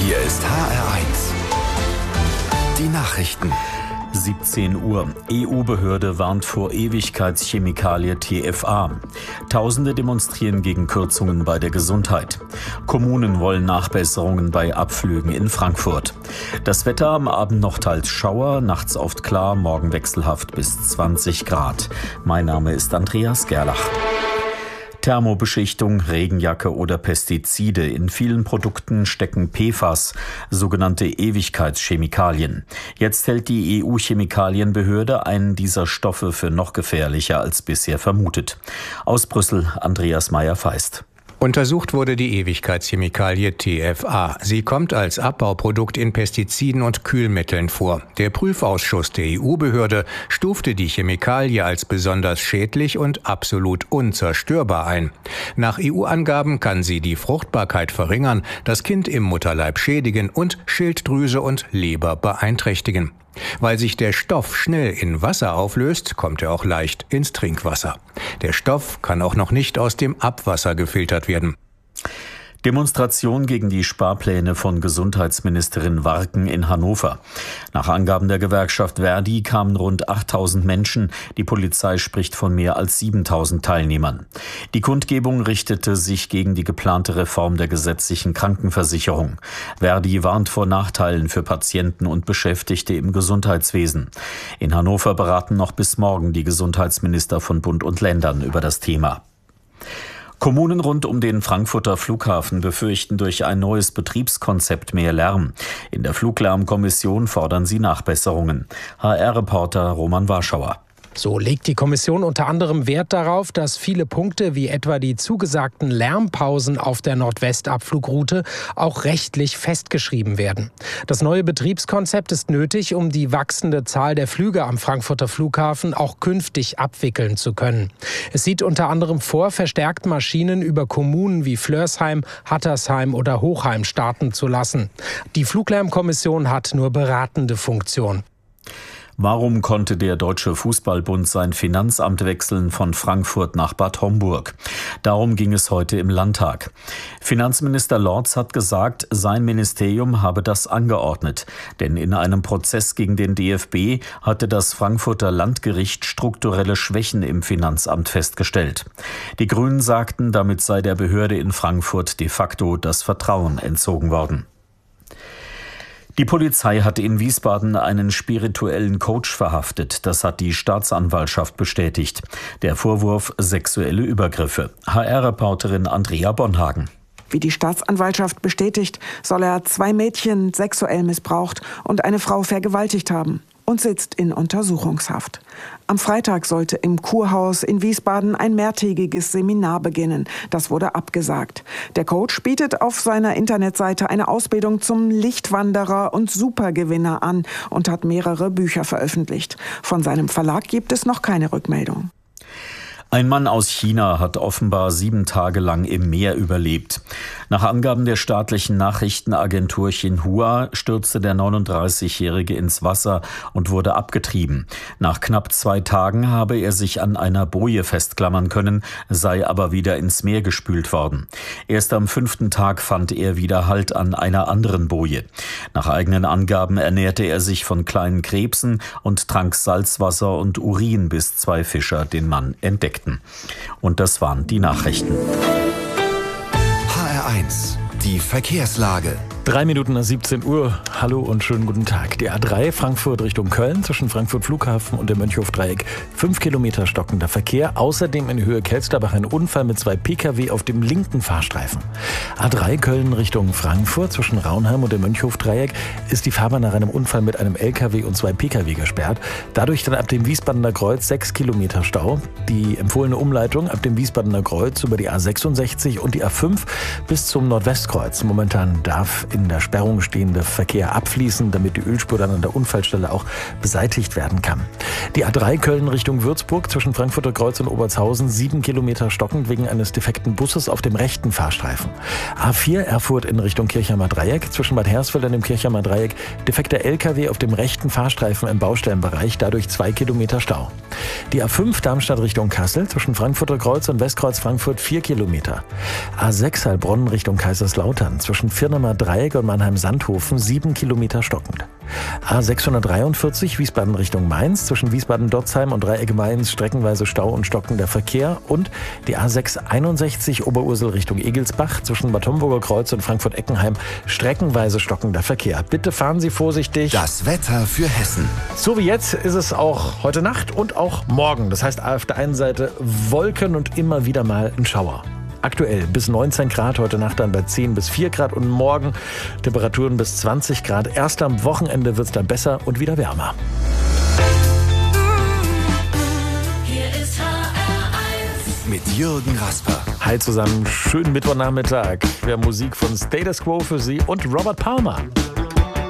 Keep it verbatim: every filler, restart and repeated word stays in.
Hier ist H R eins. Die Nachrichten. siebzehn Uhr. E U-Behörde warnt vor Ewigkeitschemikalie T F A. Tausende demonstrieren gegen Kürzungen bei der Gesundheit. Kommunen wollen Nachbesserungen bei Abflügen in Frankfurt. Das Wetter am Abend noch teils Schauer, nachts oft klar, morgen wechselhaft bis zwanzig Grad. Mein Name ist Andreas Gerlach. Thermobeschichtung, Regenjacke oder Pestizide. In vielen Produkten stecken P F A S, sogenannte Ewigkeitschemikalien. Jetzt hält die E U-Chemikalienbehörde einen dieser Stoffe für noch gefährlicher als bisher vermutet. Aus Brüssel, Andreas Meyer-Feist. Untersucht wurde die Ewigkeitschemikalie T F A. Sie kommt als Abbauprodukt in Pestiziden und Kühlmitteln vor. Der Prüfausschuss der E U-Behörde stufte die Chemikalie als besonders schädlich und absolut unzerstörbar ein. Nach E U-Angaben kann sie die Fruchtbarkeit verringern, das Kind im Mutterleib schädigen und Schilddrüse und Leber beeinträchtigen. Weil sich der Stoff schnell in Wasser auflöst, kommt er auch leicht ins Trinkwasser. Der Stoff kann auch noch nicht aus dem Abwasser gefiltert werden. Demonstration gegen die Sparpläne von Gesundheitsministerin Warken in Hannover. Nach Angaben der Gewerkschaft Verdi kamen rund achttausend Menschen. Die Polizei spricht von mehr als siebentausend Teilnehmern. Die Kundgebung richtete sich gegen die geplante Reform der gesetzlichen Krankenversicherung. Verdi warnt vor Nachteilen für Patienten und Beschäftigte im Gesundheitswesen. In Hannover beraten noch bis morgen die Gesundheitsminister von Bund und Ländern über das Thema. Kommunen rund um den Frankfurter Flughafen befürchten durch ein neues Betriebskonzept mehr Lärm. In der Fluglärmkommission fordern sie Nachbesserungen. H R-Reporter Roman Warschauer. So legt die Kommission unter anderem Wert darauf, dass viele Punkte wie etwa die zugesagten Lärmpausen auf der Nordwestabflugroute auch rechtlich festgeschrieben werden. Das neue Betriebskonzept ist nötig, um die wachsende Zahl der Flüge am Frankfurter Flughafen auch künftig abwickeln zu können. Es sieht unter anderem vor, verstärkt Maschinen über Kommunen wie Flörsheim, Hattersheim oder Hochheim starten zu lassen. Die Fluglärmkommission hat nur beratende Funktion. Warum konnte der Deutsche Fußballbund sein Finanzamt wechseln von Frankfurt nach Bad Homburg? Darum ging es heute im Landtag. Finanzminister Lorz hat gesagt, sein Ministerium habe das angeordnet. Denn in einem Prozess gegen den D F B hatte das Frankfurter Landgericht strukturelle Schwächen im Finanzamt festgestellt. Die Grünen sagten, damit sei der Behörde in Frankfurt de facto das Vertrauen entzogen worden. Die Polizei hat in Wiesbaden einen spirituellen Coach verhaftet. Das hat die Staatsanwaltschaft bestätigt. Der Vorwurf sexuelle Übergriffe. H R-Reporterin Andrea Bonhagen. Wie die Staatsanwaltschaft bestätigt, soll er zwei Mädchen sexuell missbraucht und eine Frau vergewaltigt haben und sitzt in Untersuchungshaft. Am Freitag sollte im Kurhaus in Wiesbaden ein mehrtägiges Seminar beginnen. Das wurde abgesagt. Der Coach bietet auf seiner Internetseite eine Ausbildung zum Lichtwanderer und Supergewinner an und hat mehrere Bücher veröffentlicht. Von seinem Verlag gibt es noch keine Rückmeldung. Ein Mann aus China hat offenbar sieben Tage lang im Meer überlebt. Nach Angaben der staatlichen Nachrichtenagentur Xinhua stürzte der neununddreißigjährige ins Wasser und wurde abgetrieben. Nach knapp zwei Tagen habe er sich an einer Boje festklammern können, sei aber wieder ins Meer gespült worden. Erst am fünften Tag fand er wieder Halt an einer anderen Boje. Nach eigenen Angaben ernährte er sich von kleinen Krebsen und trank Salzwasser und Urin, bis zwei Fischer den Mann entdeckten. Und das waren die Nachrichten. H R eins, die Verkehrslage. Drei Minuten nach siebzehn Uhr. Hallo und schönen guten Tag. Die A drei Frankfurt Richtung Köln zwischen Frankfurt Flughafen und dem Mönchhof-Dreieck. Fünf Kilometer stockender Verkehr. Außerdem in Höhe Kelsterbach ein Unfall mit zwei Pkw auf dem linken Fahrstreifen. A drei Köln Richtung Frankfurt zwischen Raunheim und dem Mönchhof-Dreieck ist die Fahrbahn nach einem Unfall mit einem L K W und zwei Pkw gesperrt. Dadurch dann ab dem Wiesbadener Kreuz sechs Kilometer Stau. Die empfohlene Umleitung ab dem Wiesbadener Kreuz über die A sechsundsechzig und die A fünf bis zum Nordwestkreuz. Momentan darf in der Sperrung stehende Verkehr abfließen, damit die Ölspur dann an der Unfallstelle auch beseitigt werden kann. Die A drei Köln Richtung Würzburg zwischen Frankfurter Kreuz und Obertshausen sieben Kilometer stockend wegen eines defekten Busses auf dem rechten Fahrstreifen. A vier Erfurt in Richtung Kirchheimer Dreieck zwischen Bad Hersfeld und dem Kirchheimer Dreieck defekter L K W auf dem rechten Fahrstreifen im Baustellenbereich, dadurch zwei Kilometer Stau. Die A fünf Darmstadt Richtung Kassel zwischen Frankfurter Kreuz und Westkreuz Frankfurt vier Kilometer. A sechs Heilbronn Richtung Kaiserslautern zwischen Firnemer Dreieck Dreieck und Mannheim-Sandhofen sieben Kilometer stockend. A sechshundertdreiundvierzig Wiesbaden Richtung Mainz, zwischen Wiesbaden-Dotzheim und Dreieck Mainz streckenweise Stau und stockender Verkehr. Und die A sechshunderteinundsechzig Oberursel Richtung Egelsbach, zwischen Bad Homburger Kreuz und Frankfurt-Eckenheim streckenweise stockender Verkehr. Bitte fahren Sie vorsichtig. Das Wetter für Hessen. So wie jetzt ist es auch heute Nacht und auch morgen. Das heißt auf der einen Seite Wolken und immer wieder mal ein Schauer. Aktuell bis neunzehn Grad, heute Nacht dann bei zehn bis vier Grad und morgen Temperaturen bis zwanzig Grad. Erst am Wochenende wird es dann besser und wieder wärmer. Hier ist H R eins mit Jürgen Rasper. Hi zusammen, schönen Mittwochnachmittag. Wir haben Musik von Status Quo für Sie und Robert Palmer.